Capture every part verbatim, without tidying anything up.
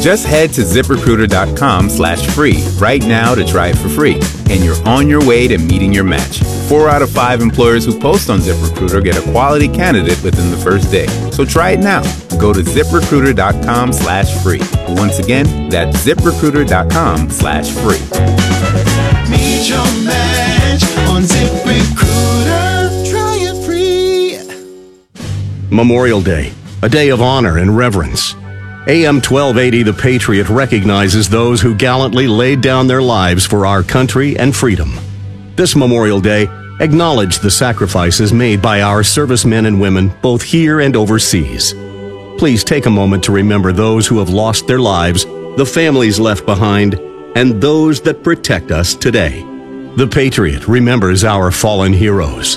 Just head to ZipRecruiter.com slash free right now to try it for free, and you're on your way to meeting your match. Four out of five employers who post on ZipRecruiter get a quality candidate within the first day. So try it now. Go to ZipRecruiter.com slash free. Once again, that's ZipRecruiter.com slash free. Meet your match on ZipRecruiter. Try it free. Memorial Day, a day of honor and reverence. A M twelve eighty The Patriot recognizes those who gallantly laid down their lives for our country and freedom. This Memorial Day, acknowledge the sacrifices made by our servicemen and women both here and overseas. Please take a moment to remember those who have lost their lives, the families left behind, and those that protect us today. The Patriot remembers our fallen heroes.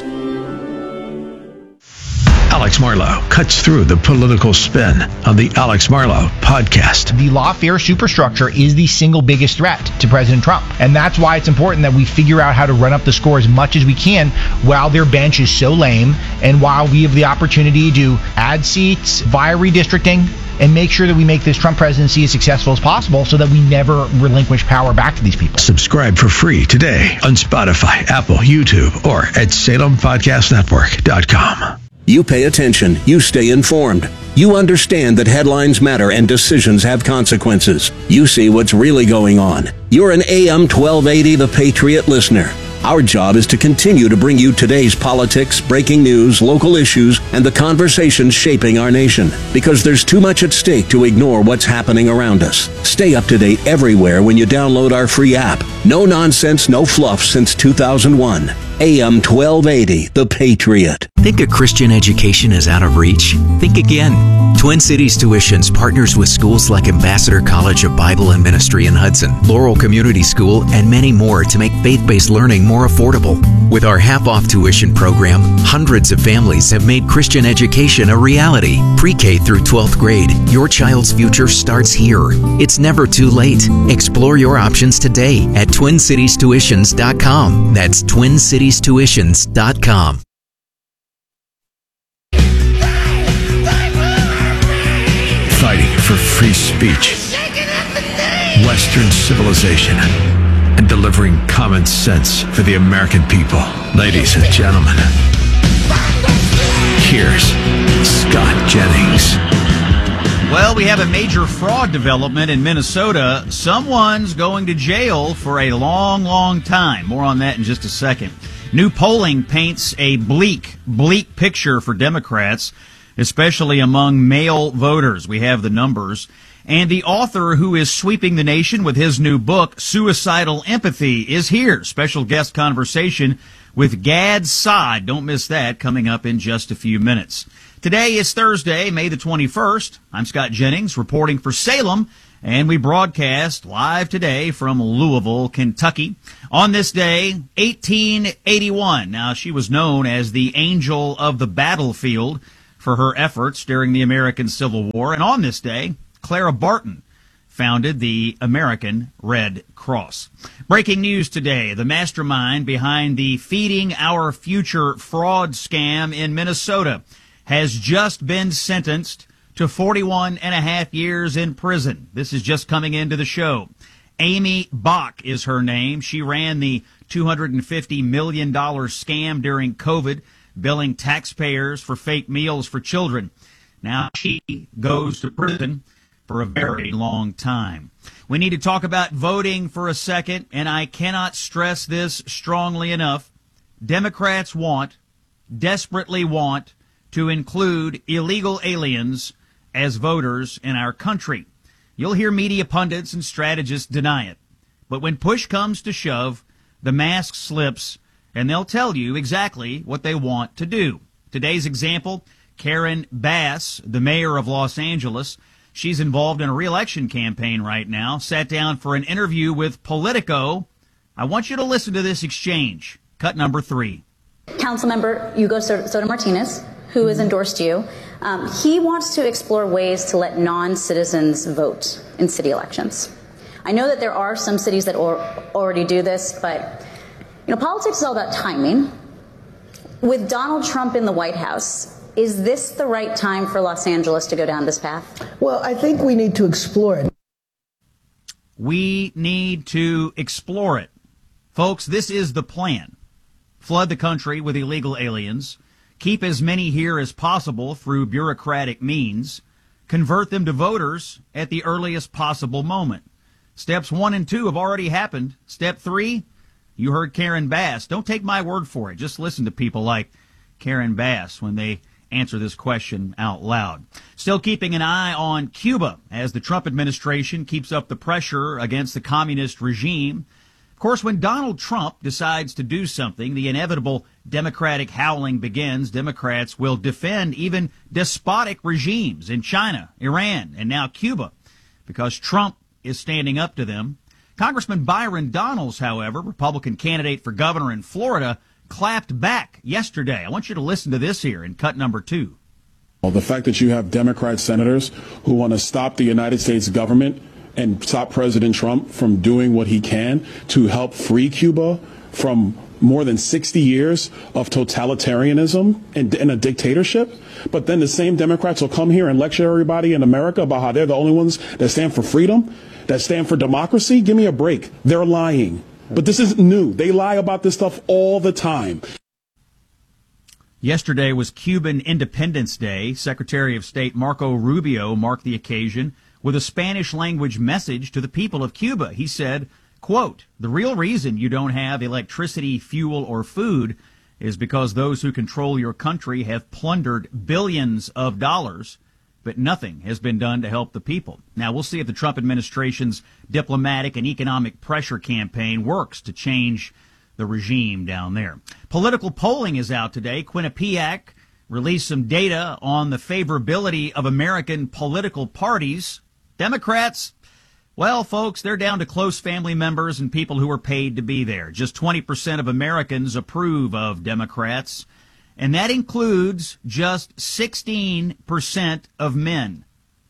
Alex Marlow cuts through the political spin on the Alex Marlow podcast. The lawfare superstructure is the single biggest threat to President Trump. And that's why it's important that we figure out how to run up the score as much as we can while their bench is so lame and while we have the opportunity to add seats via redistricting and make sure that we make this Trump presidency as successful as possible so that we never relinquish power back to these people. Subscribe for free today on Spotify, Apple, YouTube, or at Salem Podcast Network dot com. You pay attention. You stay informed. You understand that headlines matter and decisions have consequences. You see what's really going on. You're an A M twelve eighty The Patriot listener. Our job is to continue to bring you today's politics, breaking news, local issues, and the conversations shaping our nation. Because there's too much at stake to ignore what's happening around us. Stay up to date everywhere when you download our free app. No nonsense, no fluff since two thousand one. A M twelve eighty The Patriot. Think a Christian education is out of reach? Think again. Twin Cities Tuitions partners with schools like Ambassador College of Bible and Ministry in Hudson, Laurel Community School, and many more to make faith-based learning more affordable. With our half-off tuition program, hundreds of families have made Christian education a reality. Pre-K through twelfth grade, your child's future starts here. It's never too late. Explore your options today at Twin Cities Tuitions dot com. That's Twin Cities Tuitions dot com. Fighting for free speech, Western civilization, and delivering common sense for the American people. Ladies and gentlemen, here's Scott Jennings. Well, we have a major fraud development in Minnesota. Someone's going to jail for a long, long time. More on that in just a second. New polling paints a bleak, bleak picture for Democrats, especially among male voters. We have the numbers. And the author who is sweeping the nation with his new book, Suicidal Empathy, is here. Special guest conversation with Gad Saad. Don't miss that, coming up in just a few minutes. Today is Thursday, May the twenty-first. I'm Scott Jennings, reporting for Salem, and we broadcast live today from Louisville, Kentucky. On this day, eighteen eighty-one. Now, she was known as the Angel of the Battlefield for her efforts during the American Civil War. And on this day, Clara Barton founded the American Red Cross. Breaking news today, the mastermind behind the Feeding Our Future fraud scam in Minnesota has just been sentenced to forty-one and a half years in prison. This is just coming into the show. Amy Bach is her name. She ran the two hundred fifty million dollars scam during COVID, billing taxpayers for fake meals for children. Now she goes to prison for a very long time. We need to talk about voting for a second, and I cannot stress this strongly enough. Democrats want, desperately want, to include illegal aliens as voters in our country. You'll hear media pundits and strategists deny it. But when push comes to shove, the mask slips, and they'll tell you exactly what they want to do. Today's example, Karen Bass, the mayor of Los Angeles. She's involved in a re-election campaign right now, sat down for an interview with Politico. I want you to listen to this exchange. Cut number three. Councilmember Hugo Soto Martinez, who has endorsed you, um, he wants to explore ways to let non-citizens vote in city elections. I know that there are some cities that or, already do this, but you know, politics is all about timing. With Donald Trump in the White House, is this the right time for Los Angeles to go down this path? Well, I think we need to explore it. We need to explore it. Folks, this is the plan. Flood the country with illegal aliens, keep as many here as possible through bureaucratic means, convert them to voters at the earliest possible moment. Steps one and two have already happened. Step three, you heard Karen Bass. Don't take my word for it. Just listen to people like Karen Bass when they answer this question out loud. Still keeping an eye on Cuba as the Trump administration keeps up the pressure against the communist regime. Of course, when Donald Trump decides to do something, the inevitable Democratic howling begins. Democrats will defend even despotic regimes in China, Iran, and now Cuba because Trump is standing up to them. Congressman Byron Donalds, however, Republican candidate for governor in Florida, clapped back yesterday. I want you to listen to this here in cut number two. Well, the fact that you have Democrat senators who want to stop the United States government and stop President Trump from doing what he can to help free Cuba from more than sixty years of totalitarianism and, and a dictatorship. But then the same Democrats will come here and lecture everybody in America about how they're the only ones that stand for freedom, that stand for democracy. Give me a break. They're lying. But this isn't new. They lie about this stuff all the time. Yesterday was Cuban Independence Day. Secretary of State Marco Rubio marked the occasion with a Spanish-language message to the people of Cuba. He said, quote, "The real reason you don't have electricity, fuel, or food is because those who control your country have plundered billions of dollars, but nothing has been done to help the people." Now, we'll see if the Trump administration's diplomatic and economic pressure campaign works to change the regime down there. Political polling is out today. Quinnipiac released some data on the favorability of American political parties. Democrats, well, folks, they're down to close family members and people who are paid to be there. Just twenty percent of Americans approve of Democrats, and that includes just sixteen percent of men.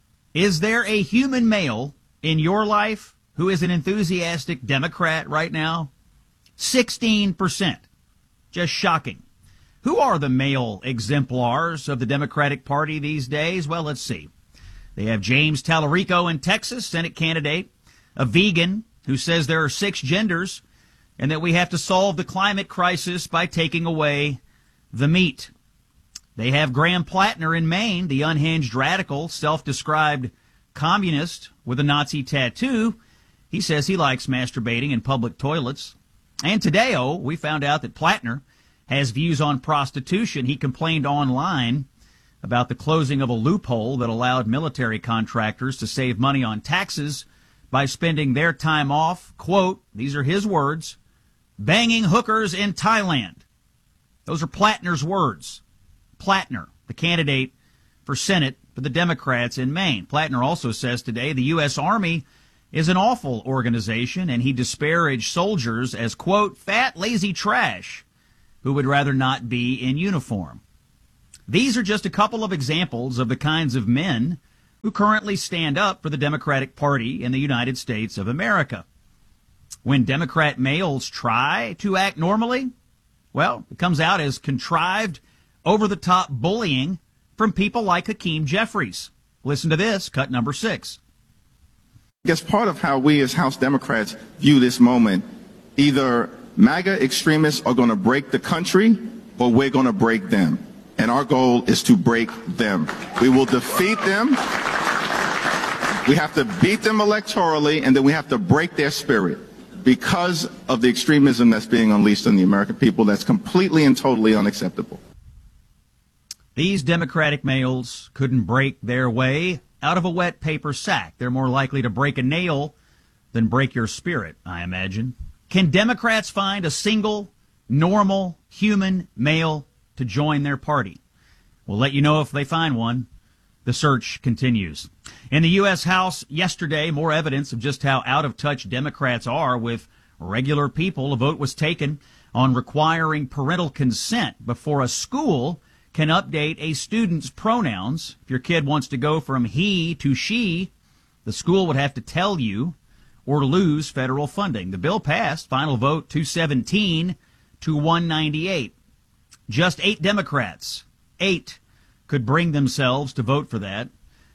Is there a human male in your life who is an enthusiastic Democrat right now? sixteen percent. Just shocking. Who are the male exemplars of the Democratic Party these days? Well, let's see. They have James Tallarico in Texas, Senate candidate, a vegan who says there are six genders and that we have to solve the climate crisis by taking away the meat. They have Graham Plattner in Maine, the unhinged radical, self-described communist with a Nazi tattoo. He says he likes masturbating in public toilets. And today, oh, we found out that Plattner has views on prostitution. He complained online about the closing of a loophole that allowed military contractors to save money on taxes by spending their time off, quote, these are his words, banging hookers in Thailand. Those are Plattner's words. Plattner, the candidate for Senate for the Democrats in Maine. Plattner also says today the U S Army is an awful organization, and he disparaged soldiers as, quote, fat, lazy trash who would rather not be in uniform. These are just a couple of examples of the kinds of men who currently stand up for the Democratic Party in the United States of America. When Democrat males try to act normally, well, it comes out as contrived, over-the-top bullying from people like Hakeem Jeffries. Listen to this, cut number six. I guess part of how we as House Democrats view this moment, either MAGA extremists are going to break the country or we're going to break them. And our goal is to break them. We will defeat them. We have to beat them electorally, and then we have to break their spirit because of the extremism that's being unleashed on the American people. That's completely and totally unacceptable. These Democratic males couldn't break their way out of a wet paper sack. They're more likely to break a nail than break your spirit, I imagine. Can Democrats find a single, normal, human male to join their party? We'll let you know if they find one. The search continues. In the U S House yesterday, more evidence of just how out of touch Democrats are with regular people. A vote was taken on requiring parental consent before a school can update a student's pronouns. If your kid wants to go from he to she, the school would have to tell you or lose federal funding. The bill passed, final vote two seventeen to one ninety-eight. Just eight Democrats, eight, could bring themselves to vote for that.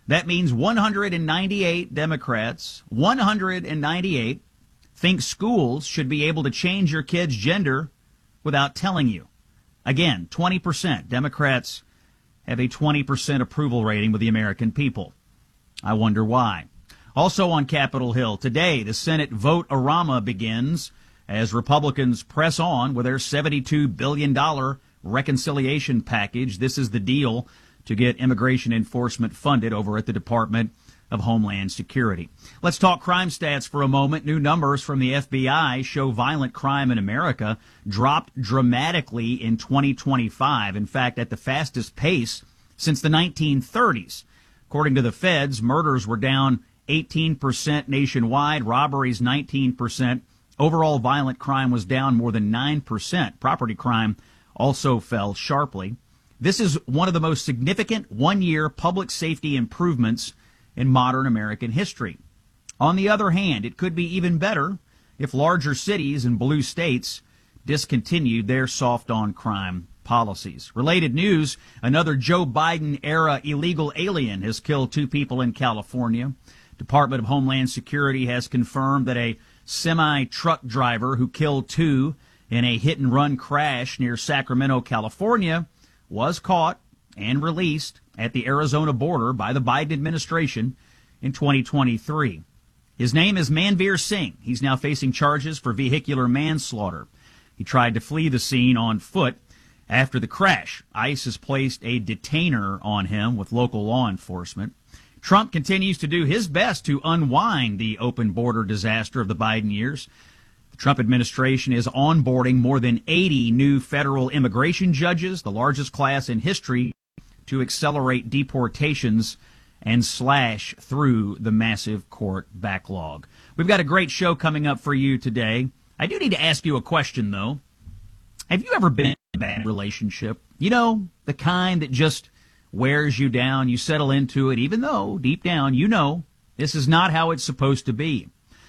That means one hundred ninety-eight Democrats, one hundred ninety-eight, think schools should be able to change your kid's gender without telling you. Again, twenty percent. Democrats have a twenty percent approval rating with the American people. I wonder why. Also on Capitol Hill, today the Senate vote-a-rama begins as Republicans press on with their seventy-two billion dollars reconciliation package. This is the deal to get immigration enforcement funded over at the Department of Homeland Security. Let's talk crime stats for a moment. New numbers from the F B I show violent crime in America dropped dramatically in twenty twenty-five. In fact, at the fastest pace since the nineteen thirties. According to the feds, murders were down eighteen percent nationwide, robberies nineteen percent. Overall violent crime was down more than nine percent. Property crime also fell sharply. This is one of the most significant one-year public safety improvements in modern American history. On the other hand, it could be even better if larger cities and blue states discontinued their soft-on-crime policies. Related news, another Joe Biden-era illegal alien has killed two people in California. Department of Homeland Security has confirmed that a semi-truck driver who killed two in a hit-and-run crash near Sacramento, California, was caught and released at the Arizona border by the Biden administration in twenty twenty-three. His name is Manveer Singh. He's now facing charges for vehicular manslaughter. He tried to flee the scene on foot after the crash. ICE has placed a detainer on him with local law enforcement. Trump continues to do his best to unwind the open border disaster of the Biden years. The Trump administration is onboarding more than eighty new federal immigration judges, the largest class in history, to accelerate deportations and slash through the massive court backlog. We've got a great show coming up for you today. I do need to ask you a question, though. Have you ever been in a bad relationship? You know, the kind that just wears you down. You settle into it, even though deep down you know this is not how it's supposed to be.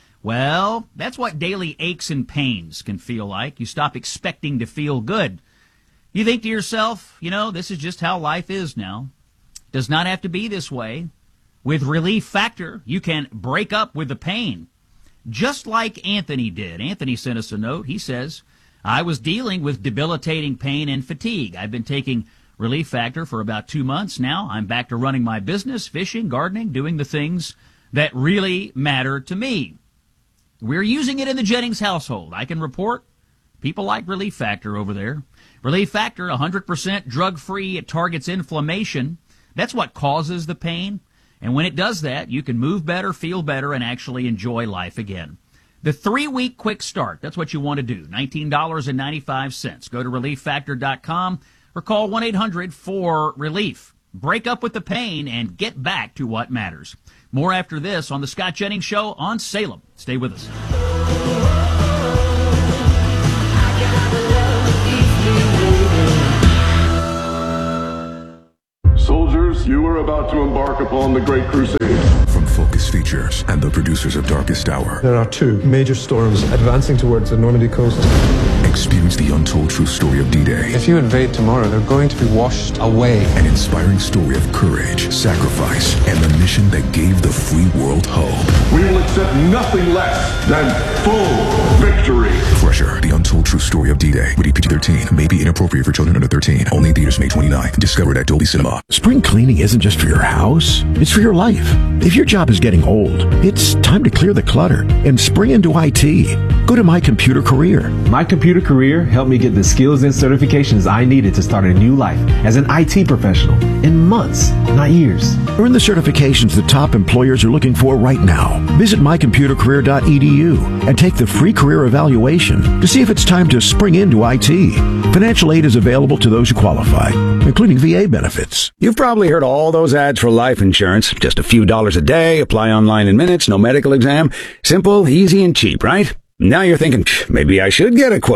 Well, that's what daily aches and pains can feel like. You stop expecting to feel good. You think to yourself, you know, this is just how life is now. Does not have to be this way. With Relief Factor, you can break up with the pain, just like Anthony did. Anthony sent us a note. He says, I was dealing with debilitating pain and fatigue. I've been taking Relief Factor for about two months now. I'm back to running my business, fishing, gardening, doing the things that really matter to me. We're using it in the Jennings household. I can report people like Relief Factor over there. Relief Factor, one hundred percent drug-free. It targets inflammation. That's what causes the pain. And when it does that, you can move better, feel better, and actually enjoy life again. The three-week quick start, that's what you want to do. nineteen dollars and ninety-five cents. Go to relief factor dot com or call one eight hundred four relief. Break up with the pain and get back to what matters. More after this on The Scott Jennings Show on Salem. Stay with us. Soldiers, you are about to embark upon the Great Crusade. From Focus Features and the producers of Darkest Hour. There are two major storms advancing towards the Normandy coast. Experience the untold true story of D-Day. If you invade tomorrow, they're going to be washed away. An inspiring story of courage, sacrifice, and the mission that gave the free world hope. We will accept nothing less than full victory. Fresher, the untold true story of D-Day. Rated P G thirteen. May be inappropriate for children under thirteen. Only in theaters May twenty-ninth. Discovered at Dolby Cinema. Spring cleaning isn't just for your house. It's for your life. If your job is getting old, it's time to clear the clutter and spring into I T. Go to My Computer Career. My Computer Career helped me get the skills and certifications I needed to start a new life as an I T professional in months, not years. Earn the certifications the top employers are looking for right now. Visit my computer career dot e d u and take the free career evaluation to see if it's time to spring into I T. Financial aid is available to those who qualify, including V A benefits. You've probably heard all those ads for life insurance. Just a few dollars a day, apply online in minutes, no medical exam. Simple, easy, and cheap, right? Now you're thinking, maybe I should get a quote.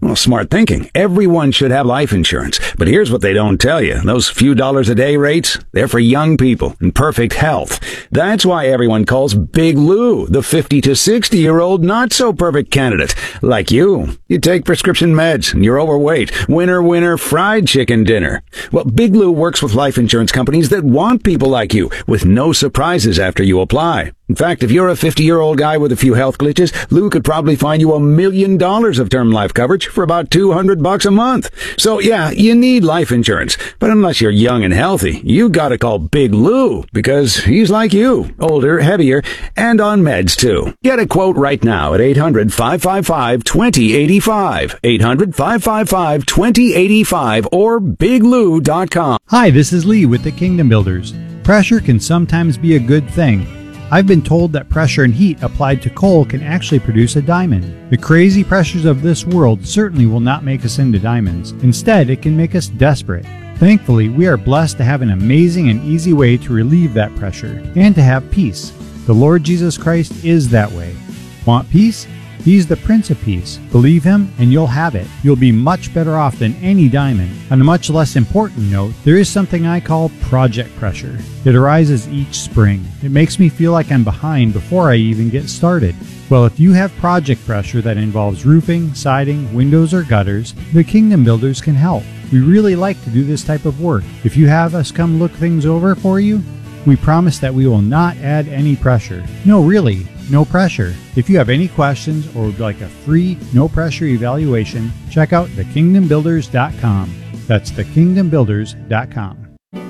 Well, smart thinking. Everyone should have life insurance. But here's what they don't tell you. Those few dollars a day rates, they're for young people in perfect health. That's why everyone calls Big Lou the fifty to sixty year old not so perfect candidate. Like you. You take prescription meds and you're overweight. Winner, winner, fried chicken dinner. Well, Big Lou works with life insurance companies that want people like you with no surprises after you apply. In fact, if you're a fifty-year-old guy with a few health glitches, Lou could probably find you a million dollars of term life coverage for about two hundred bucks a month. So yeah, you need life insurance. But unless you're young and healthy, you gotta call Big Lou because he's like you, older, heavier, and on meds too. Get a quote right now at eight hundred, five five five, two zero eight five, eight hundred, five five five, two zero eight five or big lou dot com. Hi, this is Lee with the Kingdom Builders. Pressure can sometimes be a good thing. I've been told that pressure and heat applied to coal can actually produce a diamond. The crazy pressures of this world certainly will not make us into diamonds. Instead, it can make us desperate. Thankfully, we are blessed to have an amazing and easy way to relieve that pressure and to have peace. The Lord Jesus Christ is that way. Want peace? He's the Prince of Peace. Believe him and you'll have it. You'll be much better off than any diamond. On a much less important note, there is something I call project pressure. It arises each spring. It makes me feel like I'm behind before I even get started. Well, if you have project pressure that involves roofing, siding, windows, or gutters, the Kingdom Builders can help. We really like to do this type of work. If you have us come look things over for you, we promise that we will not add any pressure. No, really. No pressure. If you have any questions or would like a free, no-pressure evaluation, check out the kingdom builders dot com. That's the kingdom builders dot com.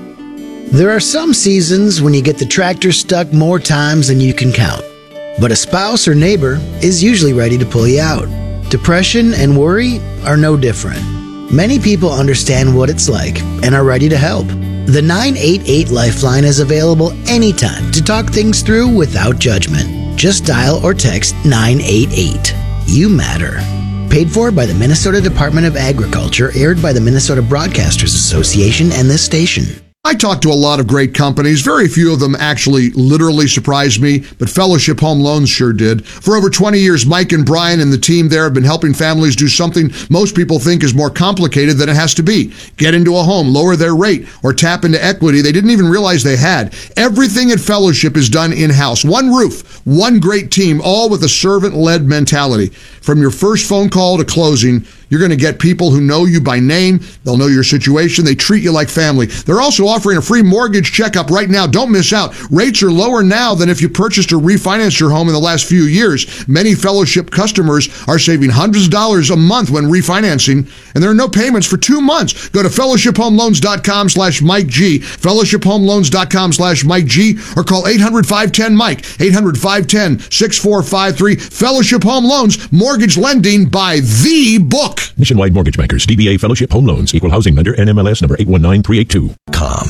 There are some seasons when you get the tractor stuck more times than you can count. But a spouse or neighbor is usually ready to pull you out. Depression and worry are no different. Many people understand what it's like and are ready to help. The nine eight eight Lifeline is available anytime to talk things through without judgment. Just dial or text nine eight eight. You matter. Paid for by the Minnesota Department of Agriculture, aired by the Minnesota Broadcasters Association and this station. I talked to a lot of great companies. Very few of them actually literally surprised me, but Fellowship Home Loans sure did. For over twenty years, Mike and Brian and the team there have been helping families do something most people think is more complicated than it has to be. Get into a home, lower their rate, or tap into equity they didn't even realize they had. Everything at Fellowship is done in-house. One roof, one great team, all with a servant-led mentality. From your first phone call to closing, you're going to get people who know you by name. They'll know your situation. They treat you like family. They're also offering a free mortgage checkup right now. Don't miss out. Rates are lower now than if you purchased or refinanced your home in the last few years. Many Fellowship customers are saving hundreds of dollars a month when refinancing, and there are no payments for two months. Go to fellowship home loans dot com slash Mike G, fellowship home loans dot com slash Mike G, or call eight hundred, five one zero, Mike, eight hundred, five one zero, six four five three. Fellowship Home Loans, mortgage lending by the book. Nationwide Mortgage Bankers, D B A Fellowship Home Loans, Equal Housing Lender, N M L S number eight one nine three eight two. Com.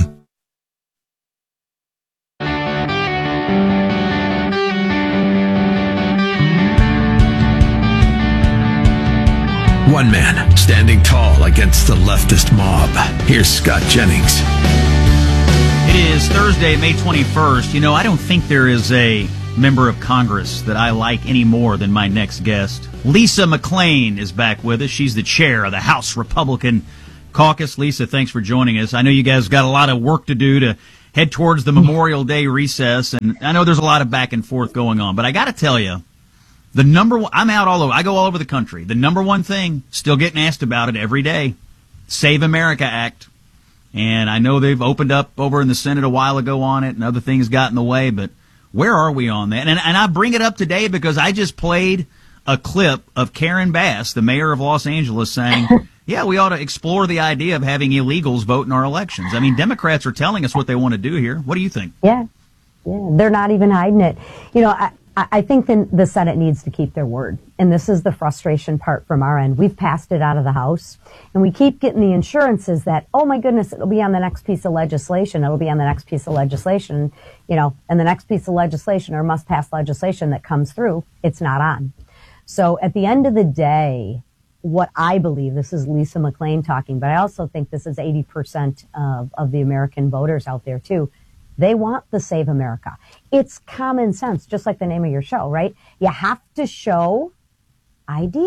One man standing tall against the leftist mob. Here's Scott Jennings. It is Thursday, May twenty-first. You know, I don't think there is a member of Congress that I like any more than my next guest. Lisa McClain is back with us. She's the chair of the House Republican Caucus. Lisa, thanks for joining us. I know you guys got a lot of work to do to head towards the Memorial Day recess, and I know there's a lot of back and forth going on, but I got to tell you, the number one, I'm out all over, I go all over the country. The number one thing, still getting asked about it every day, Save America Act. And I know they've opened up over in the Senate a while ago on it, and other things got in the way, but where are we on that? And, and I bring it up today because I just played a clip of Karen Bass, the mayor of Los Angeles, saying, yeah, we ought to explore the idea of having illegals vote in our elections. I mean, Democrats are telling us what they want to do here. What do you think? Yeah, yeah, they're not even hiding it. You know, I, I think the, the Senate needs to keep their word. And this is the frustration part from our end. We've passed it out of the House, and we keep getting the assurances that, oh my goodness, it'll be on the next piece of legislation. It'll be on the next piece of legislation, you know, and the next piece of legislation or must pass legislation that comes through, it's not on. So at the end of the day, what I believe, this is Lisa McClain talking, but I also think this is eighty percent of, of the American voters out there too. They want the Save America. It's common sense, just like the name of your show, right? You have to show I D.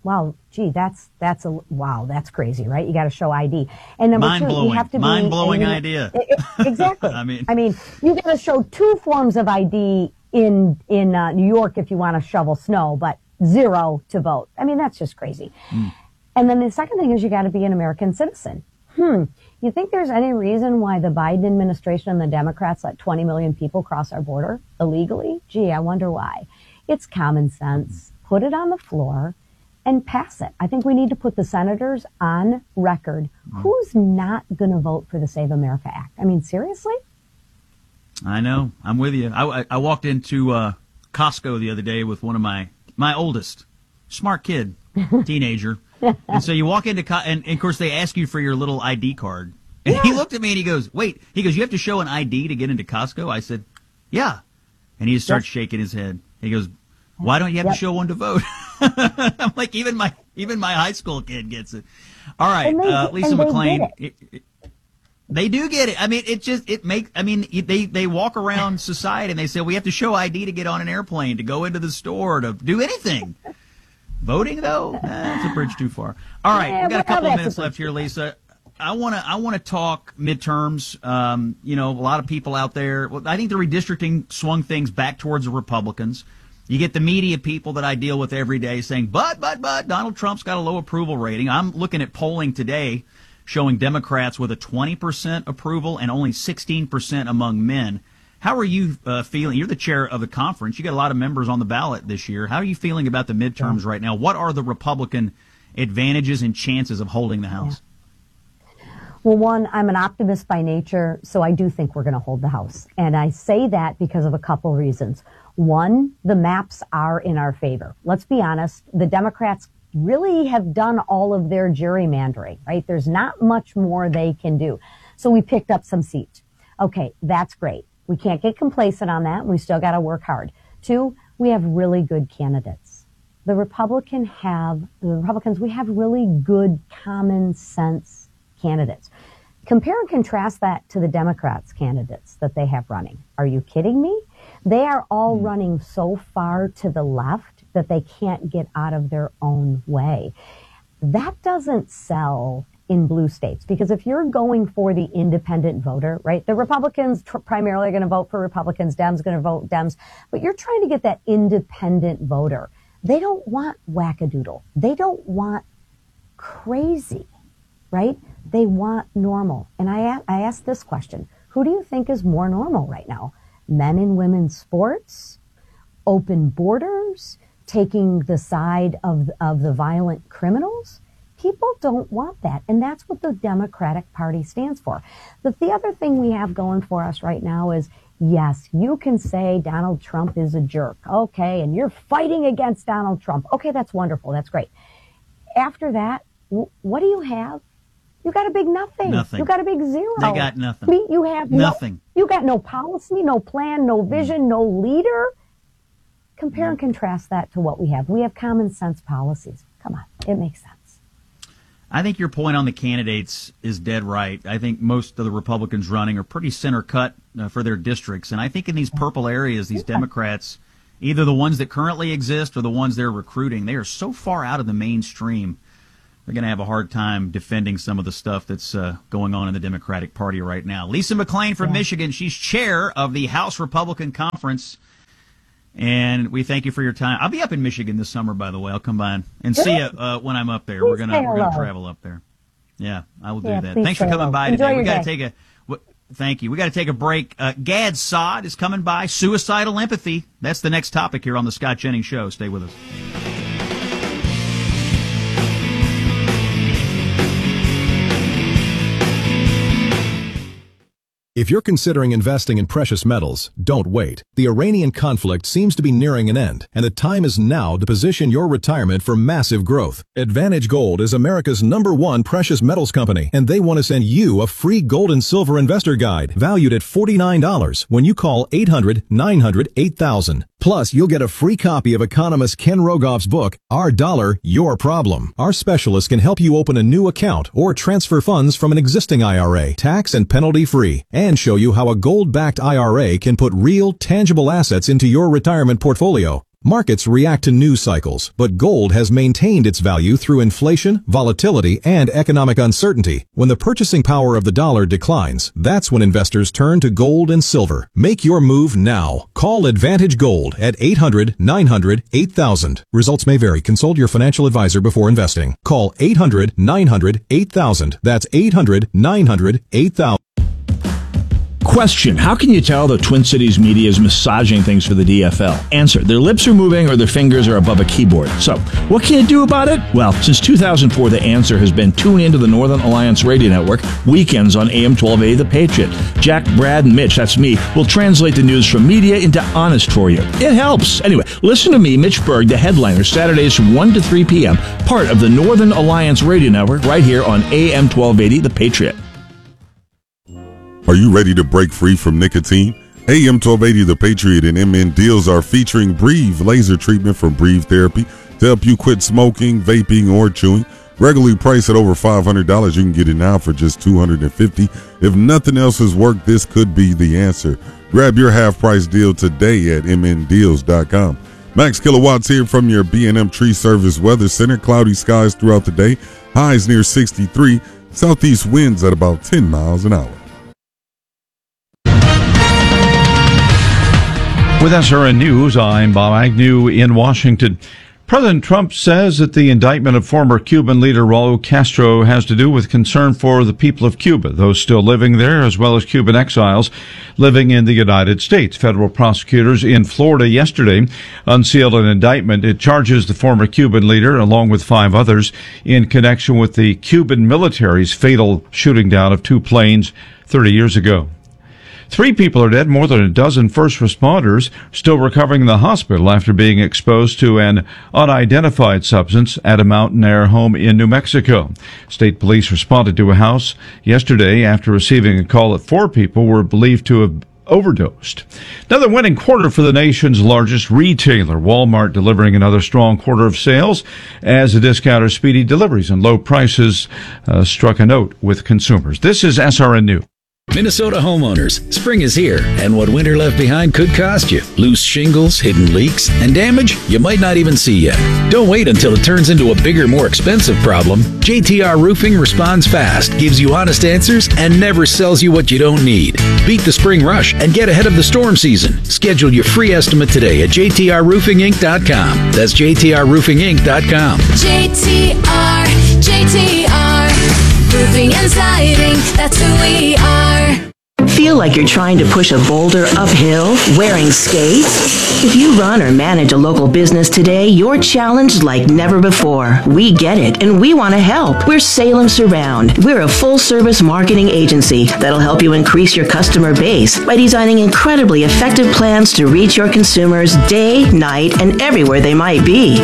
Wow, gee, that's that's a wow, that's crazy, right? You got to show I D. And number mind two, blowing, you have to mind be blowing and, idea. It, it, exactly. I mean, I mean, you got to show two forms of I D in in uh, New York if you want to shovel snow, but zero to vote. I mean, that's just crazy. Mm. And then the second thing is you got to be an American citizen. Hmm. You think there's any reason why the Biden administration and the Democrats let twenty million people cross our border illegally? Gee, I wonder why. It's common sense. Put it on the floor and pass it. I think we need to put the senators on record. Who's not going to vote for the Save America Act? I mean, seriously? I know. I'm with you. I, I, I walked into uh, Costco the other day with one of my, my oldest, smart kid, teenager. And so you walk into, Co- and, and of course they ask you for your little I D card. And yeah. He looked at me and he goes, wait, he goes, you have to show an I D to get into Costco? I said, yeah. And he just starts yep. shaking his head. He goes, why don't you have yep. to show one to vote? I'm like, even my even my high school kid gets it. All right, they, uh, Lisa McClain. It. It, it, they do get it. I mean, it just it makes. I mean, they they walk around society and they say we have to show I D to get on an airplane, to go into the store, to do anything. Voting though, eh, that's a bridge too far. All right, yeah, we've got a couple of minutes left here, Lisa. I want to I want to talk midterms. Um, you know, a lot of people out there. Well, I think the redistricting swung things back towards the Republicans. You get the media people that I deal with every day saying, but, but, but, Donald Trump's got a low approval rating. I'm looking at polling today showing Democrats with a twenty percent approval and only sixteen percent among men. How are you uh, feeling? You're the chair of the conference. You got a lot of members on the ballot this year. How are you feeling about the midterms yeah. right now? What are the Republican advantages and chances of holding the House? Yeah. Well, one, I'm an optimist by nature, so I do think we're going to hold the House. And I say that because of a couple reasons. One, the maps are in our favor. Let's be honest, the Democrats really have done all of their gerrymandering, right? There's not much more they can do. So we picked up some seats. Okay, that's great. We can't get complacent on that. We still got to work hard. Two, we have really good candidates. The Republican have, the Republicans, we have really good common sense candidates. Compare and contrast that to the Democrats' candidates that they have running. Are you kidding me? They are all running so far to the left that they can't get out of their own way. That doesn't sell in blue states, because if you're going for the independent voter, right, the Republicans tr- primarily are going to vote for Republicans, Dems going to vote Dems, but you're trying to get that independent voter. They don't want wackadoodle. They don't want crazy, right? They want normal. And I, a- I asked this question, who do you think is more normal right now? Men and women's sports, open borders, taking the side of, of the violent criminals? People don't want that, and that's what the Democratic Party stands for. The, the other thing we have going for us right now is, yes, you can say Donald Trump is a jerk, okay, and you're fighting against Donald Trump. Okay, that's wonderful, that's great. After that, w- what do you have? You got a big nothing. Nothing. You got a big zero. They got nothing. We, you have nothing. No, you got no policy, no plan, no vision, no leader. Compare and contrast that to what we have. We have common sense policies. Come on, it makes sense. I think your point on the candidates is dead right. I think most of the Republicans running are pretty center cut uh, for their districts. And I think in these purple areas, these yeah. Democrats, either the ones that currently exist or the ones they're recruiting, they are so far out of the mainstream. They're going to have a hard time defending some of the stuff that's uh, going on in the Democratic Party right now. Lisa McClain from yeah. Michigan, she's chair of the House Republican Conference. And we thank you for your time. I'll be up in Michigan this summer, by the way. I'll come by and, and see you uh, when I'm up there. Please we're gonna we're gonna travel up there. Yeah, I will do yeah, that. Thanks for coming hello. by Enjoy today. We got to day. take a w- thank you. We got to take a break. Uh, Gad Saad is coming by. Suicidal empathy. That's the next topic here on the Scott Jennings Show. Stay with us. If you're considering investing in precious metals, don't wait. The Iranian conflict seems to be nearing an end, and the time is now to position your retirement for massive growth. Advantage Gold is America's number one precious metals company, and they want to send you a free gold and silver investor guide valued at forty-nine dollars when you call eight hundred, nine hundred, eight thousand. Plus, you'll get a free copy of economist Ken Rogoff's book, Our Dollar, Your Problem. Our specialists can help you open a new account or transfer funds from an existing I R A, tax and penalty free, and show you how a gold-backed I R A can put real, tangible assets into your retirement portfolio. Markets react to news cycles, but gold has maintained its value through inflation, volatility, and economic uncertainty. When the purchasing power of the dollar declines, that's when investors turn to gold and silver. Make your move now. Call Advantage Gold at eight hundred, nine hundred, eight thousand. Results may vary. Consult your financial advisor before investing. Call eight hundred, nine hundred, eight thousand. That's eight hundred, nine hundred, eight thousand. Question: how can you tell the Twin Cities media is massaging things for the D F L? Answer: their lips are moving or their fingers are above a keyboard. So, what can you do about it? Well, since two thousand four, the answer has been tune into the Northern Alliance Radio Network weekends on A M twelve eighty The Patriot. Jack, Brad, and Mitch, that's me, will translate the news from media into honest for you. It helps. Anyway, listen to me, Mitch Berg, the headliner, Saturdays from one to three p.m., part of the Northern Alliance Radio Network right here on A M twelve eighty The Patriot. Are you ready to break free from nicotine? A M twelve eighty The Patriot and M N Deals are featuring Breathe laser treatment from Breathe Therapy to help you quit smoking, vaping, or chewing. Regularly priced at over five hundred dollars, you can get it now for just two hundred fifty dollars. If nothing else has worked, this could be the answer. Grab your half-price deal today at M N deals dot com. Max Kilowatts here from your B and M Tree Service Weather Center. Cloudy skies throughout the day. Highs near sixty-three. Southeast winds at about ten miles an hour. With S R N News, I'm Bob Agnew in Washington. President Trump says that the indictment of former Cuban leader Raul Castro has to do with concern for the people of Cuba, those still living there, as well as Cuban exiles living in the United States. Federal prosecutors in Florida yesterday unsealed an indictment. It charges the former Cuban leader, along with five others, in connection with the Cuban military's fatal shooting down of two planes thirty years ago. Three people are dead, more than a dozen first responders still recovering in the hospital after being exposed to an unidentified substance at a mountain air home in New Mexico. State police responded to a house yesterday after receiving a call that four people were believed to have overdosed. Another winning quarter for the nation's largest retailer, Walmart, delivering another strong quarter of sales as the discounter's speedy deliveries and low prices uh, struck a note with consumers. This is S R N News. Minnesota homeowners, spring is here, and what winter left behind could cost you. Loose shingles, hidden leaks, and damage you might not even see yet. Don't wait until it turns into a bigger, more expensive problem. J T R Roofing responds fast, gives you honest answers, and never sells you what you don't need. Beat the spring rush and get ahead of the storm season. Schedule your free estimate today at J T R roofing inc dot com. That's J T R roofing inc dot com. J T R, J T R, roofing and siding, that's who we are. Feel like you're trying to push a boulder uphill wearing skates? If you run or manage a local business today, you're challenged like never before. We get it, and we want to help. We're Salem Surround. We're a full-service marketing agency that'll help you increase your customer base by designing incredibly effective plans to reach your consumers day, night, and everywhere they might be.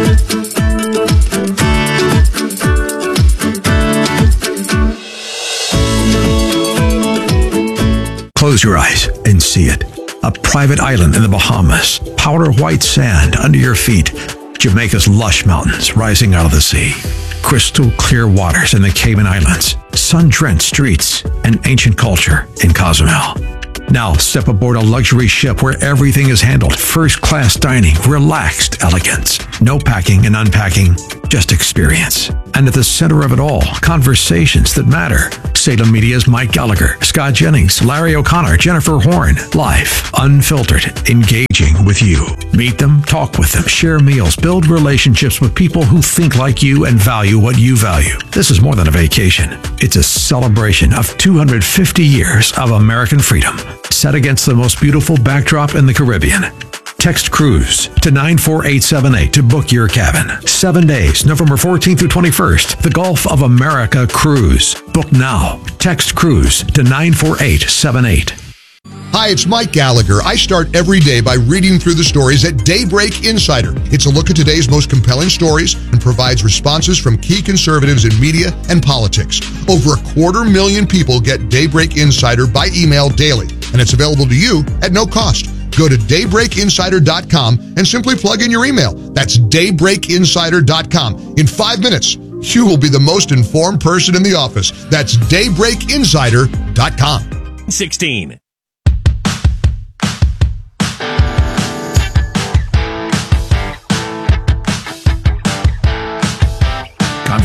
Close your eyes and see it. A private island in the Bahamas, powder white sand under your feet, Jamaica's lush mountains rising out of the sea, crystal clear waters in the Cayman Islands, sun-drenched streets, and ancient culture in Cozumel. Now step aboard a luxury ship where everything is handled first-class dining, relaxed elegance. No packing and unpacking, just experience. And at the center of it all, conversations that matter. Salem Media's Mike Gallagher, Scott Jennings, Larry O'Connor, Jennifer Horn. Life, unfiltered, engaging with you. Meet them, talk with them, share meals, build relationships with people who think like you and value what you value. This is more than a vacation. It's a celebration of two hundred fifty years of American freedom, set against the most beautiful backdrop in the Caribbean. Text CRUISE to nine four eight seven eight to book your cabin. Seven days, November fourteenth through twenty-first. The Gulf of America Cruise. Book now. Text CRUISE to nine four eight seven eight. Hi, it's Mike Gallagher. I start every day by reading through the stories at Daybreak Insider. It's a look at today's most compelling stories and provides responses from key conservatives in media and politics. Over a quarter million people get Daybreak Insider by email daily, and it's available to you at no cost. Go to daybreak insider dot com and simply plug in your email. That's daybreak insider dot com. In five minutes, you will be the most informed person in the office. That's daybreak insider dot com. sixteen.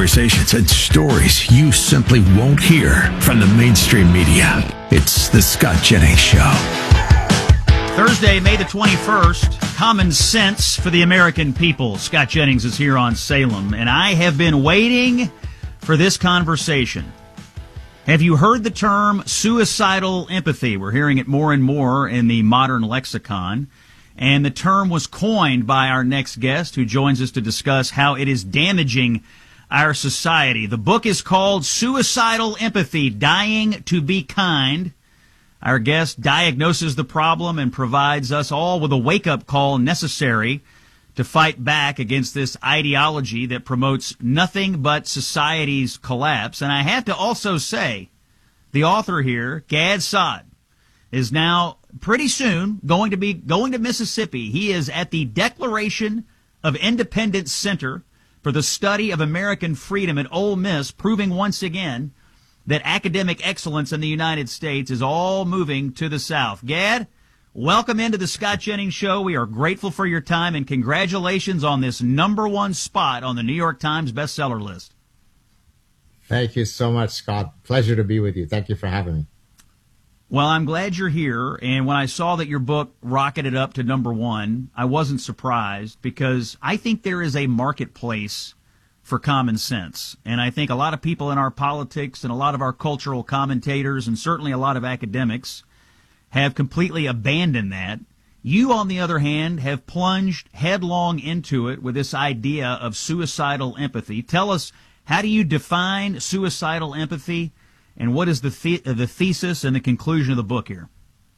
conversations and stories you simply won't hear from the mainstream media. It's The Scott Jennings Show. Thursday, May the twenty-first, Common Sense for the American People. Scott Jennings is here on Salem, and I have been waiting for this conversation. Have you heard the term suicidal empathy? We're hearing it more and more in the modern lexicon. And the term was coined by our next guest, who joins us to discuss how it is damaging our society. The book is called Suicidal Empathy, Dying to Be Kind. Our guest diagnoses the problem and provides us all with a wake-up call necessary to fight back against this ideology that promotes nothing but society's collapse. And I have to also say, the author here, Gad Saad, is now pretty soon going to be going to Mississippi. He is at the Declaration of Independence Center for the Study of American Freedom at Ole Miss, proving once again that academic excellence in the United States is all moving to the South. Gad, welcome into the Scott Jennings Show. We are grateful for your time, and congratulations on this number one spot on the New York Times bestseller list. Thank you so much, Scott. Pleasure to be with you. Thank you for having me. Well, I'm glad you're here, and when I saw that your book rocketed up to number one, I wasn't surprised, because I think there is a marketplace for common sense. And I think a lot of people in our politics and a lot of our cultural commentators and certainly a lot of academics have completely abandoned that. You, on the other hand, have plunged headlong into it with this idea of suicidal empathy. Tell us, how do you define suicidal empathy, and what is the the, the thesis and the conclusion of the book here?